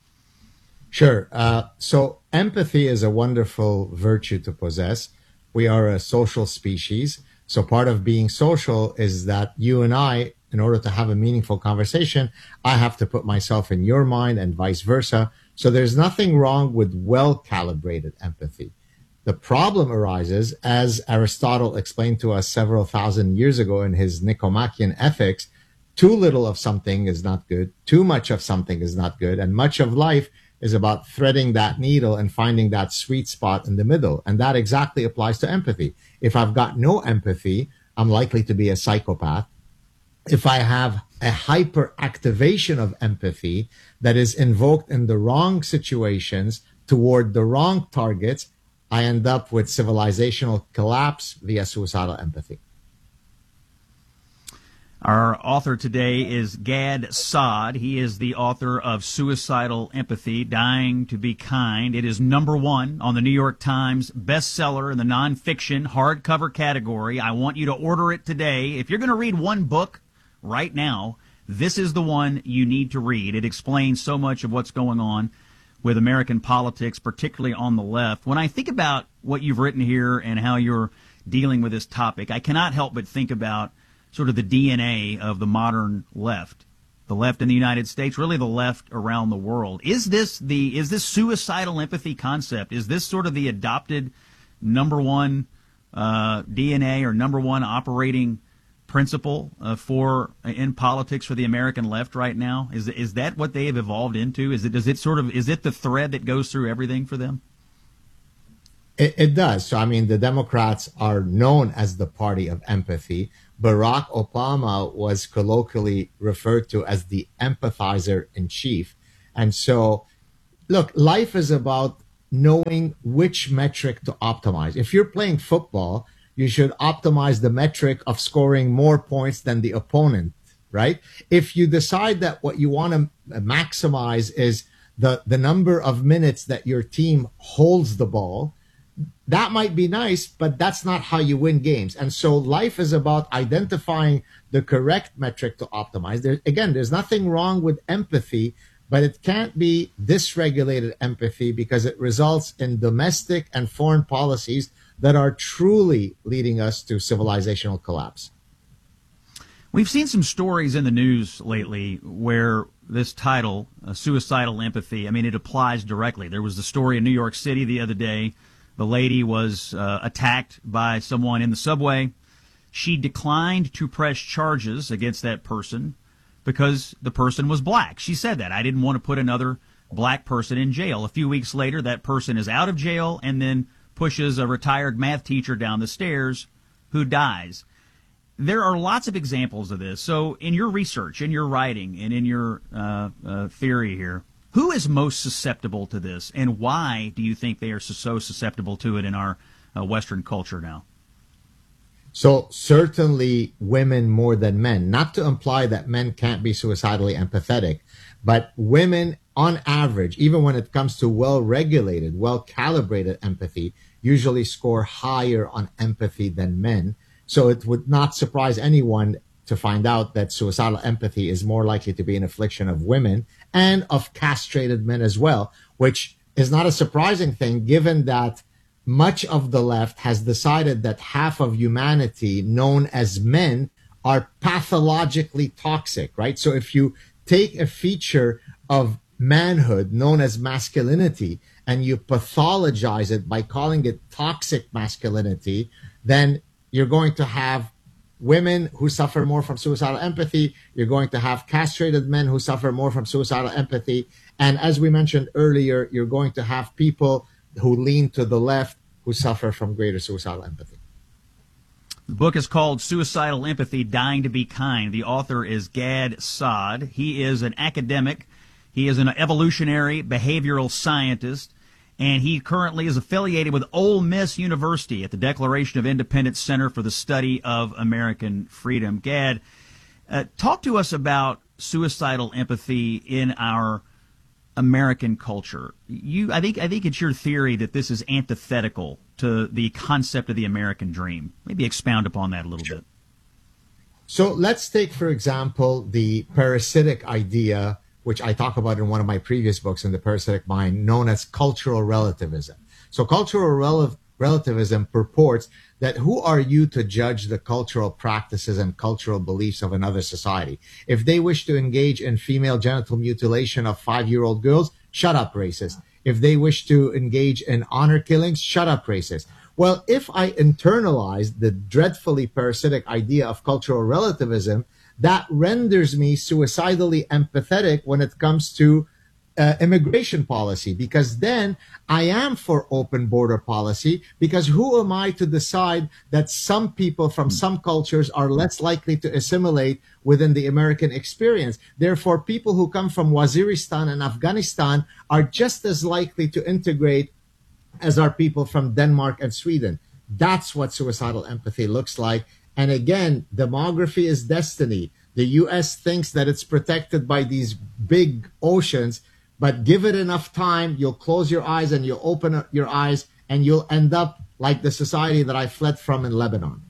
Sure. Uh, so empathy is a wonderful virtue to possess. We are a social species. So part of being social is that you and I, in order to have a meaningful conversation, I have to put myself in your mind and vice versa. So there's nothing wrong with well-calibrated empathy. The problem arises, as Aristotle explained to us several thousand years ago in his Nicomachean Ethics, too little of something is not good, too much of something is not good, and much of life is about threading that needle and finding that sweet spot in the middle. And that exactly applies to empathy. If I've got no empathy, I'm likely to be a psychopath. If I have a hyperactivation of empathy that is invoked in the wrong situations toward the wrong targets, I end up with civilizational collapse via suicidal empathy. Our author today is Gad Saad. He is the author of Suicidal Empathy, Dying to Be Kind. It is number one on the New York Times bestseller in the nonfiction hardcover category. I want you to order it today. If you're going to read one book right now, this is the one you need to read. It explains so much of what's going on with American politics, particularly on the left. When I think about what you've written here and how you're dealing with this topic, I cannot help but think about sort of the D N A of the modern left, the left in the United States, really the left around the world. Is this the is this suicidal empathy concept? Is this sort of the adopted number one uh, D N A or number one operating principle uh, for uh, in politics for the American left right now? Is is that what they have evolved into? Is it does it sort of is it the thread that goes through everything for them? It, it does. So I mean, the Democrats are known as the party of empathy. Barack Obama was colloquially referred to as the empathizer in chief. And so, look, life is about knowing which metric to optimize. If you're playing football, you should optimize the metric of scoring more points than the opponent, right? If you decide that what you want to maximize is the, the number of minutes that your team holds the ball, that might be nice, but that's not how you win games. And so life is about identifying the correct metric to optimize. There, again, there's nothing wrong with empathy, but it can't be dysregulated empathy because it results in domestic and foreign policies that are truly leading us to civilizational collapse. We've seen some stories in the news lately where this title, uh, suicidal empathy, I mean, it applies directly. There was the story in New York City the other day. The lady was uh, attacked by someone in the subway. She declined to press charges against that person because the person was black. She said that. I didn't want to put another black person in jail. A few weeks later, that person is out of jail and then pushes a retired math teacher down the stairs who dies. there are lots of examples of this. So in your research, in your writing, and in your uh, uh, theory here, who is most susceptible to this, and why do you think they are so, so susceptible to it in our uh, Western culture now? So certainly women more than men, not to imply that men can't be suicidally empathetic, but women on average, even when it comes to well-regulated, well-calibrated empathy, usually score higher on empathy than men. So it would not surprise anyone to find out that suicidal empathy is more likely to be an affliction of women and of castrated men as well, which is not a surprising thing given that much of the left has decided that half of humanity, known as men, are pathologically toxic, right? So if you take a feature of manhood known as masculinity and you pathologize it by calling it toxic masculinity, then you're going to have women who suffer more from suicidal empathy. You're going to have castrated men who suffer more from suicidal empathy. And as we mentioned earlier, you're going to have people who lean to the left who suffer from greater suicidal empathy. The book is called Suicidal Empathy, Dying to Be Kind. The author is Gad Saad. He is an academic. He is an evolutionary behavioral scientist, and he currently is affiliated with Ole Miss University at the Declaration of Independence Center for the Study of American Freedom. Gad, uh, talk to us about suicidal empathy in our American culture. You, I think, I think it's your theory that this is antithetical to the concept of the American dream. Maybe expound upon that a little bit. So let's take, for example, the parasitic idea, which I talk about in one of my previous books in The Parasitic Mind, known as cultural relativism. So cultural rel- relativism purports that who are you to judge the cultural practices and cultural beliefs of another society? If they wish to engage in female genital mutilation of five-year-old girls, shut up, racist. If they wish to engage in honor killings, shut up, racist. Well, if I internalize the dreadfully parasitic idea of cultural relativism, that renders me suicidally empathetic when it comes to uh, immigration policy, because then I am for open border policy, because who am I to decide that some people from some cultures are less likely to assimilate within the American experience? Therefore, people who come from Waziristan and Afghanistan are just as likely to integrate as are people from Denmark and Sweden. That's what suicidal empathy looks like. And again, demography is destiny. The U S thinks that it's protected by these big oceans, but give it enough time, you'll close your eyes and you'll open up your eyes, and you'll end up like the society that I fled from in Lebanon.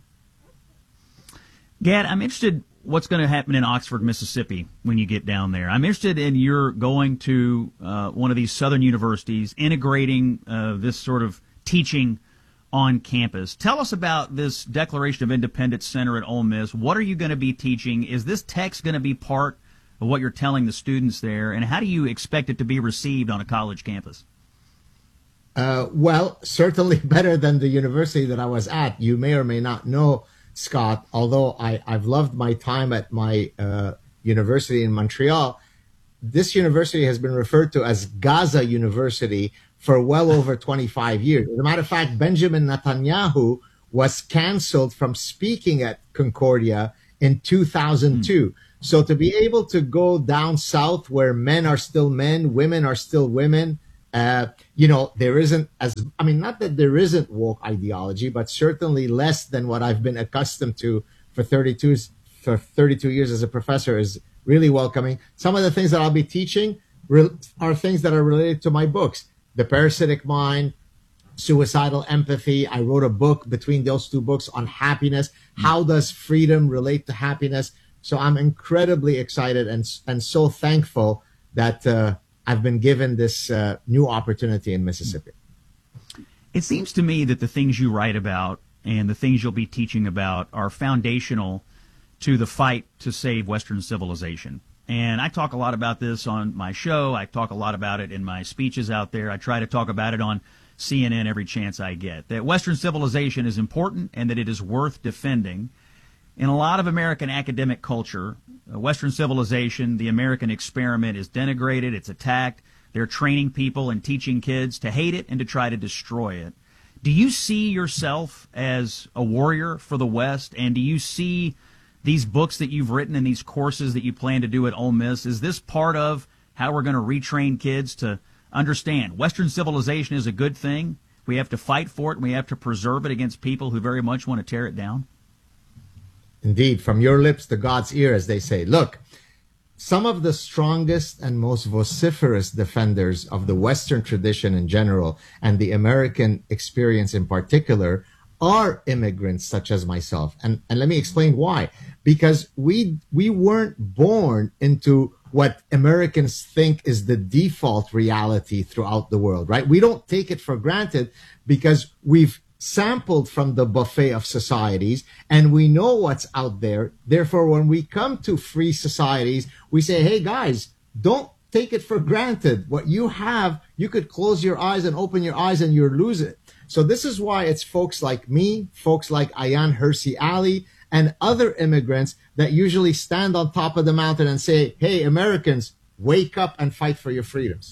Gad, I'm interested what's going to happen in Oxford, Mississippi when you get down there. I'm interested in your going to uh, one of these southern universities, integrating uh, this sort of teaching on campus. Tell us about this Declaration of Independence Center at Ole Miss. What are you going to be teaching? Is this text going to be part of what you're telling the students there? And how do you expect it to be received on a college campus? Uh, well, certainly better than the university that I was at. You may or may not know, Scott, although I, I've loved my time at my uh, university in Montreal, this university has been referred to as Gaza University for well over twenty-five years. As a matter of fact, Benjamin Netanyahu was canceled from speaking at Concordia in two thousand two. Mm. So to be able to go down south where men are still men, women are still women, uh, you know, there isn't as, I mean, not that there isn't woke ideology, but certainly less than what I've been accustomed to for thirty-two, for thirty-two years as a professor is really welcoming. Some of the things that I'll be teaching re- are things that are related to my books. The Parasitic Mind, Suicidal Empathy. I wrote a book between those two books on happiness. How does freedom relate to happiness? So I'm incredibly excited and and so thankful that uh, I've been given this uh, new opportunity in Mississippi. It seems to me that the things you write about and the things you'll be teaching about are foundational to the fight to save Western civilization. And I talk a lot about this on my show. I talk a lot about it in my speeches out there. I try to talk about it on C N N every chance I get, that Western civilization is important and that it is worth defending. In a lot of American academic culture, Western civilization, the American experiment, is denigrated, it's attacked. They're training people and teaching kids to hate it and to try to destroy it. Do you see yourself as a warrior for the West? And do you see these books that you've written and these courses that you plan to do at Ole Miss? Is this part of how we're going to retrain kids to understand Western civilization is a good thing? We have to fight for it, and we have to preserve it against people who very much want to tear it down? Indeed, from your lips to God's ear, as they say. Look, some of the strongest and most vociferous defenders of the Western tradition in general and the American experience in particular are immigrants such as myself. And, and let me explain why. Because we, we weren't born into what Americans think is the default reality throughout the world, right? We don't take it for granted because we've sampled from the buffet of societies and we know what's out there. Therefore, when we come to free societies, we say, hey guys, don't take it for granted. What you have, you could close your eyes and open your eyes and you'll lose it. So this is why it's folks like me, folks like Ayaan Hirsi Ali, and other immigrants that usually stand on top of the mountain and say, hey, Americans, wake up and fight for your freedoms.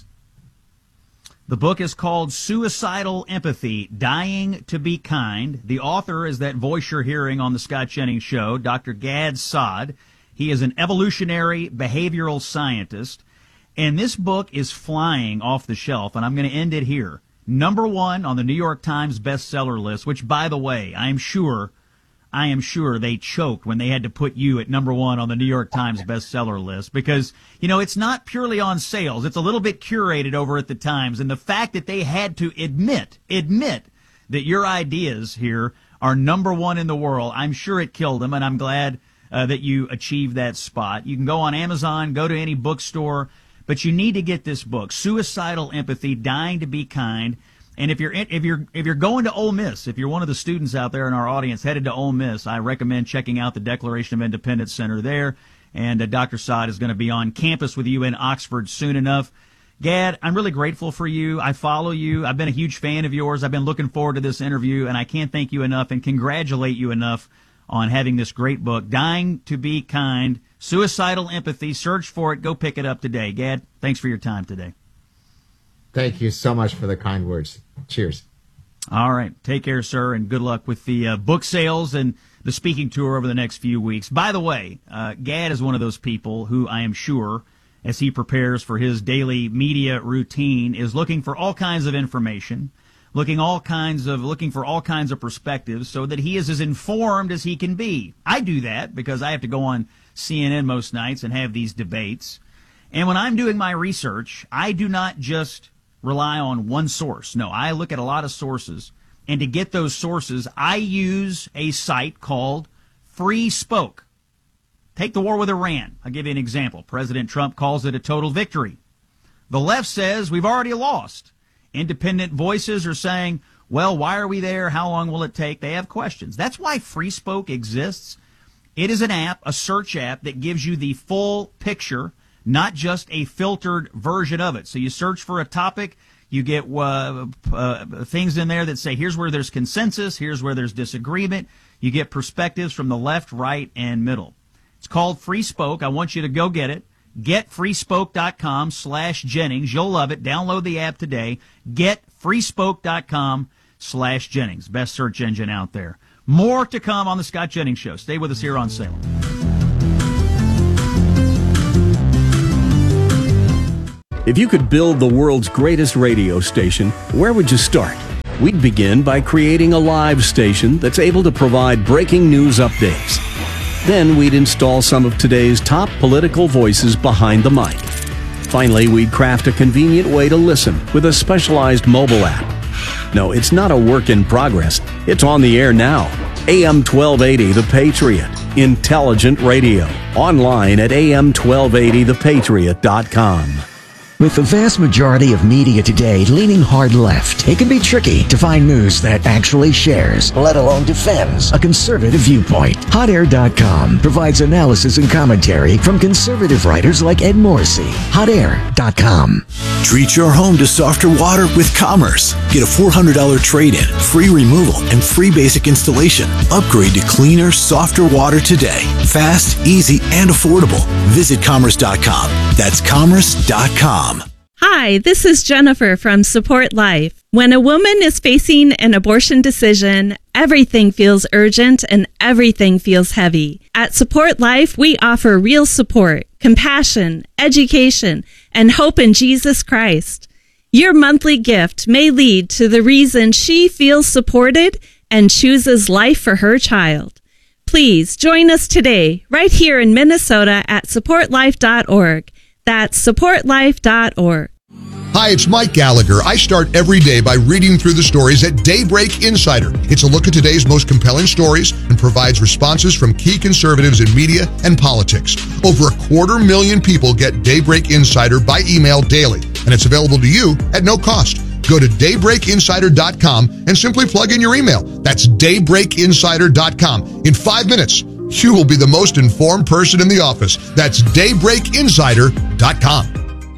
The book is called Suicidal Empathy, Dying to Be Kind. The author is that voice you're hearing on the Scott Jennings Show, Doctor Gad Saad. He is an evolutionary behavioral scientist. And this book is flying off the shelf, and I'm going to end it here. Number one on the New York Times bestseller list, which, by the way, I am sure, I am sure they choked when they had to put you at number one on the New York Times bestseller list because, you know, it's not purely on sales. It's a little bit curated over at the Times. And the fact that they had to admit, admit that your ideas here are number one in the world, I'm sure it killed them, and I'm glad uh, that you achieved that spot. You can go on Amazon, go to any bookstore, but you need to get this book, Suicidal Empathy, Dying to Be Kind. And if you're if you're if you're going to Ole Miss, if you're one of the students out there in our audience headed to Ole Miss, I recommend checking out the Declaration of Independence Center there. And uh, Doctor Saad is going to be on campus with you in Oxford soon enough. Gad, I'm really grateful for you. I follow you. I've been a huge fan of yours. I've been looking forward to this interview, and I can't thank you enough and congratulate you enough on having this great book, Dying to Be Kind, Suicidal Empathy. Search for it. Go pick it up today. Gad, thanks for your time today. Thank you so much for the kind words. Cheers. All right. Take care, sir, and good luck with the uh, book sales and the speaking tour over the next few weeks. By the way, uh, Gad is one of those people who I am sure, as he prepares for his daily media routine, is looking for all kinds of information, looking all kinds of looking for all kinds of perspectives so that he is as informed as he can be. I do that because I have to go on C N N most nights and have these debates. And when I'm doing my research, I do not just rely on one source. No, I look at a lot of sources. And to get those sources, I use a site called Free Spoke. Take the war with Iran. I'll give you an example. President Trump calls it a total victory. The left says we've already lost. Independent voices are saying, well, why are we there? How long will it take? They have questions. That's why Free Spoke exists. It is an app, a search app that gives you the full picture, not just a filtered version of it. So you search for a topic, you get uh, uh, things in there that say, here's where there's consensus, here's where there's disagreement. You get perspectives from the left, right, and middle. It's called Free Spoke. I want you to go get it. GetFreeSpoke.com slash Jennings. You'll love it. Download the app today. GetFreeSpoke.com slash Jennings. Best search engine out there. More to come on the Scott Jennings Show. Stay with us here on Salem. If you could build the world's greatest radio station, where would you start? We'd begin by creating a live station that's able to provide breaking news updates. Then we'd install some of today's top political voices behind the mic. Finally, we'd craft a convenient way to listen with a specialized mobile app. No, it's not a work in progress. It's on the air now. A M twelve eighty The Patriot. Intelligent radio. Online at A M twelve eighty the patriot dot com. With the vast majority of media today leaning hard left, it can be tricky to find news that actually shares, let alone defends, a conservative viewpoint. Hot Air dot com provides analysis and commentary from conservative writers like Ed Morrissey. Hot Air dot com. Treat your home to softer water with Commerce. Get a four hundred dollars trade-in, free removal, and free basic installation. Upgrade to cleaner, softer water today. Fast, easy, and affordable. Visit Commerce dot com. That's Commerce dot com. Hi, this is Jennifer from Support Life. When a woman is facing an abortion decision, everything feels urgent and everything feels heavy. At Support Life, we offer real support, compassion, education, and hope in Jesus Christ. Your monthly gift may lead to the reason she feels supported and chooses life for her child. Please join us today, right here in Minnesota at support life dot org. That's support life dot org. Hi, it's Mike Gallagher. I start every day by reading through the stories at Daybreak Insider. It's a look at today's most compelling stories and provides responses from key conservatives in media and politics. Over a quarter million people get Daybreak Insider by email daily, and it's available to you at no cost. Go to daybreak insider dot com and simply plug in your email. That's daybreak insider dot com. In five minutes, you will be the most informed person in the office. That's daybreak insider dot com.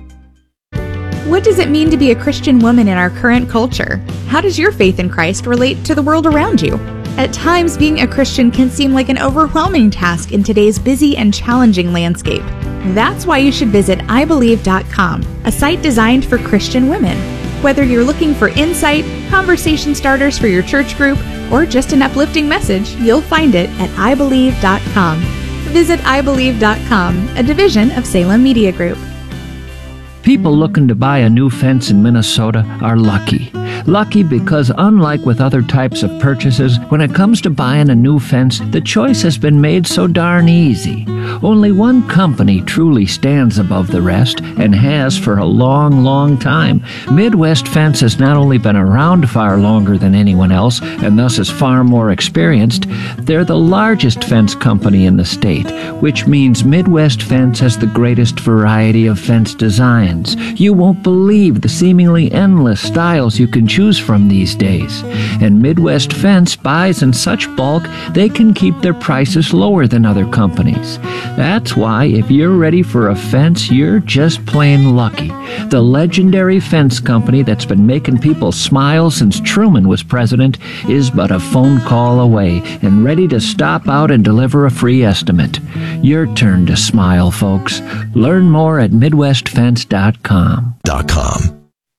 What does it mean to be a Christian woman in our current culture? How does your faith in Christ relate to the world around you? At times, being a Christian can seem like an overwhelming task in today's busy and challenging landscape. That's why you should visit i believe dot com, a site designed for Christian women. Whether you're looking for insight, conversation starters for your church group, or just an uplifting message, you'll find it at i believe dot com. Visit i believe dot com, a division of Salem Media Group. People looking to buy a new fence in Minnesota are lucky. Lucky because unlike with other types of purchases, when it comes to buying a new fence, the choice has been made so darn easy. Only one company truly stands above the rest and has for a long, long time. Midwest Fence has not only been around far longer than anyone else and thus is far more experienced, they're the largest fence company in the state, which means Midwest Fence has the greatest variety of fence designs. You won't believe the seemingly endless styles you can choose from these days. And Midwest Fence buys in such bulk they can keep their prices lower than other companies. That's why if you're ready for a fence, you're just plain lucky. The legendary fence company that's been making people smile since Truman was president is but a phone call away and ready to stop out and deliver a free estimate. Your turn to smile, folks. Learn more at midwest fence dot com. .com.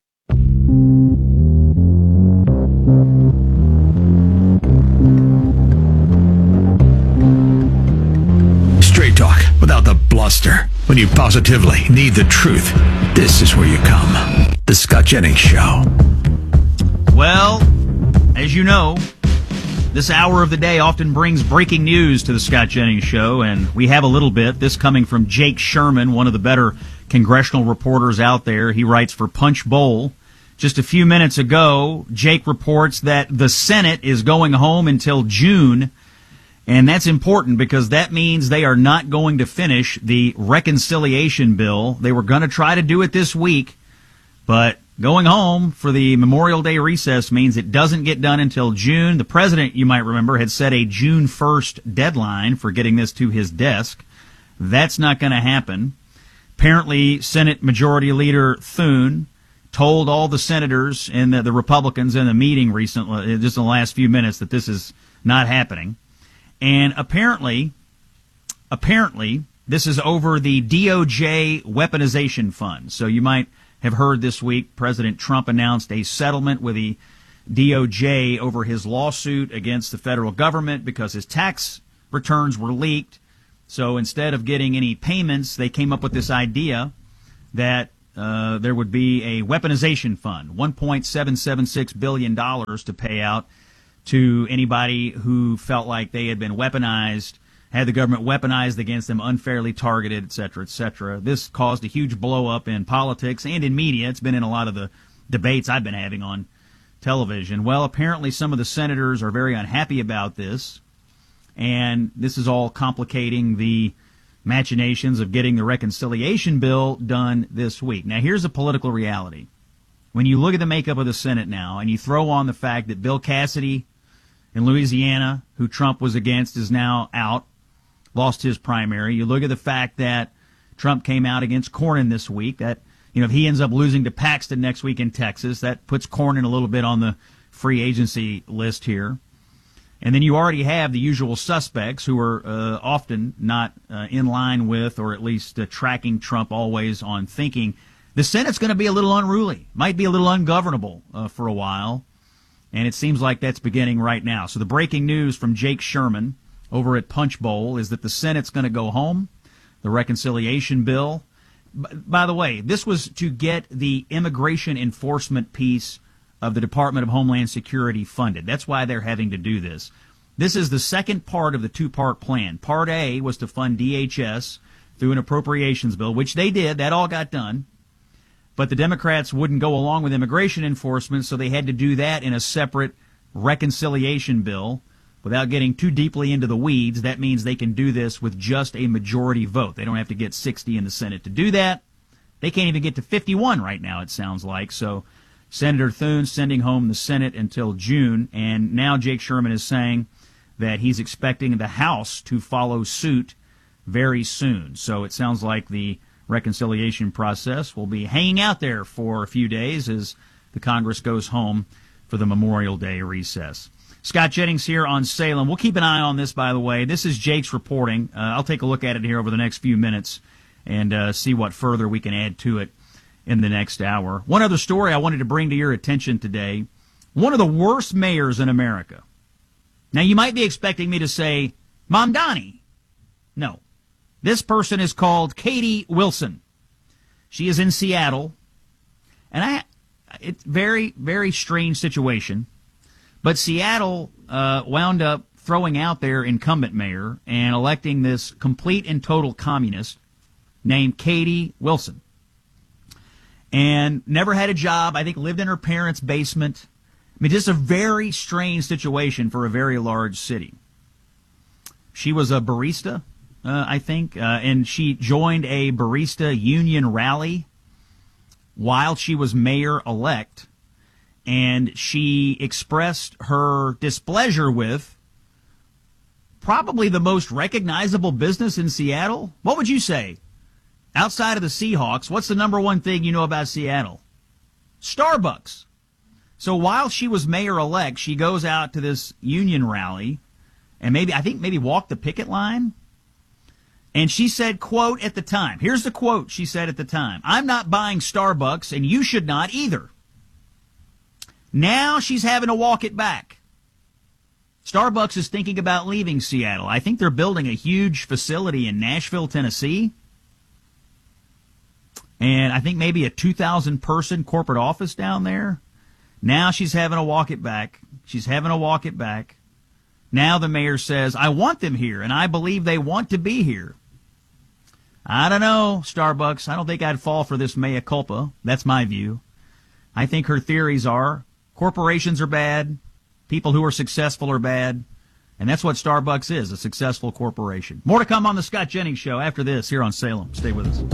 Straight talk without the bluster. When you positively need the truth, this is where you come. The Scott Jennings Show. Well, as you know, this hour of the day often brings breaking news to the Scott Jennings Show, and we have a little bit. This coming from Jake Sherman, one of the better congressional reporters out there. He writes for Punch Bowl. Just a few minutes ago, Jake reports that the Senate is going home until June, and that's important because that means they are not going to finish the reconciliation bill. They were going to try to do it this week, but going home for the Memorial Day recess means it doesn't get done until June. The president, you might remember, had set a June first deadline for getting this to his desk. That's not going to happen. Apparently, Senate Majority Leader Thune told all the senators and the, the Republicans in the meeting recently, just in the last few minutes, that this is not happening. And apparently, apparently, this is over the D O J weaponization fund. So you might have heard this week, President Trump announced a settlement with the D O J over his lawsuit against the federal government because his tax returns were leaked. So instead of getting any payments, they came up with this idea that uh, there would be a weaponization fund, one point seven seven six billion dollars to pay out to anybody who felt like they had been weaponized, had the government weaponized against them, unfairly targeted, et cetera, et cetera. This caused a huge blow-up in politics and in media. It's been in a lot of the debates I've been having on television. Well, apparently some of the senators are very unhappy about this, and this is all complicating the machinations of getting the reconciliation bill done this week. Now, here's a political reality. When you look at the makeup of the Senate now, and you throw on the fact that Bill Cassidy in Louisiana, who Trump was against, is now out, lost his primary. You look at the fact that Trump came out against Cornyn this week. That, you know, if he ends up losing to Paxton next week in Texas, that puts Cornyn a little bit on the free agency list here. And then you already have the usual suspects who are uh, often not uh, in line with, or at least uh, tracking Trump always on thinking the Senate's going to be a little unruly, might be a little ungovernable uh, for a while, and it seems like that's beginning right now. So the breaking news from Jake Sherman over at Punch Bowl is that the Senate's going to go home. The reconciliation bill. By the way, this was to get the immigration enforcement piece of the Department of Homeland Security funded. That's why they're having to do this. This is the second part of the two-part plan. Part A was to fund D H S through an appropriations bill, which they did. That all got done. But the Democrats wouldn't go along with immigration enforcement, so they had to do that in a separate reconciliation bill. Without getting too deeply into the weeds, that means they can do this with just a majority vote. They don't have to get sixty in the Senate to do that. They can't even get to fifty-one right now, it sounds like. So Senator Thune sending home the Senate until June, and now Jake Sherman is saying that he's expecting the House to follow suit very soon. So it sounds like the reconciliation process will be hanging out there for a few days as the Congress goes home for the Memorial Day recess. Scott Jennings here on Salem. We'll keep an eye on this, by the way. This is Jake's reporting. Uh, I'll take a look at it here over the next few minutes and uh, see what further we can add to it in the next hour. One other story I wanted to bring to your attention today. One of the worst mayors in America. Now, you might be expecting me to say, Mamdani. No. This person is called Katie Wilson. She is in Seattle. And I, it's very, very strange situation. But Seattle uh, wound up throwing out their incumbent mayor and electing this complete and total communist named Katie Wilson. And never had a job, I think lived in her parents' basement. I mean, just a very strange situation for a very large city. She was a barista, uh, I think, uh, and she joined a barista union rally while she was mayor-elect. And she expressed her displeasure with probably the most recognizable business in Seattle. What would you say? Outside of the Seahawks, what's the number one thing you know about Seattle? Starbucks. So while she was mayor-elect, she goes out to this union rally and maybe, I think maybe walked the picket line. And she said, quote, at the time, here's the quote she said at the time, "I'm not buying Starbucks and you should not either." Now she's having to walk it back. Starbucks is thinking about leaving Seattle. I think they're building a huge facility in Nashville, Tennessee. And I think maybe a two thousand person corporate office down there. Now she's having to walk it back. She's having to walk it back. Now the mayor says, I want them here, and I believe they want to be here. I don't know, Starbucks. I don't think I'd fall for this mea culpa. That's my view. I think her theories are corporations are bad, people who are successful are bad, and that's what Starbucks is, a successful corporation. More to come on the Scott Jennings Show after this here on Salem. Stay with us.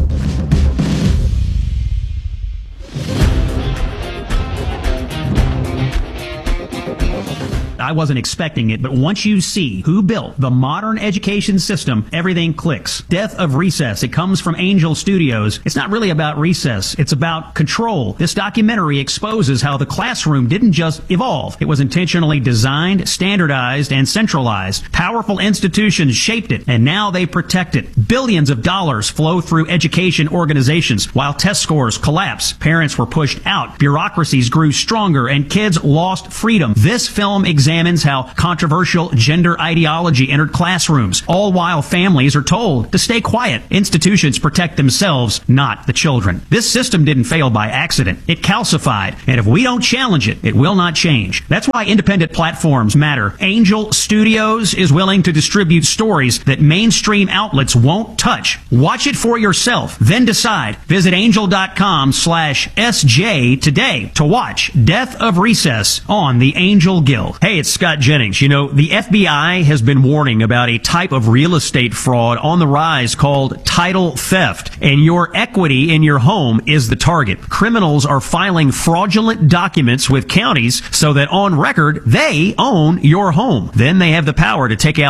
I wasn't expecting it, but once you see who built the modern education system, everything clicks. Death of Recess. It comes from Angel Studios. It's not really about recess. It's about control. This documentary exposes how the classroom didn't just evolve. It was intentionally designed, standardized, and centralized. Powerful institutions shaped it, and now they protect it. Billions of dollars flow through education organizations while test scores collapse. Parents were pushed out. Bureaucracies grew stronger, and kids lost freedom. This film examines how controversial gender ideology entered classrooms, all while families are told to stay quiet. Institutions protect themselves, not the children. This system didn't fail by accident. It calcified, and if we don't challenge it, it will not change. That's why independent platforms matter. Angel Studios is willing to distribute stories that mainstream outlets won't touch. Watch it for yourself, then decide. Visit angel.com slash SJ today to watch Death of Recess on the Angel Guild. Hey, it's Scott Jennings. You know, the F B I has been warning about a type of real estate fraud on the rise called title theft, and your equity in your home is the target. Criminals are filing fraudulent documents with counties so that on record they own your home. Then they have the power to take out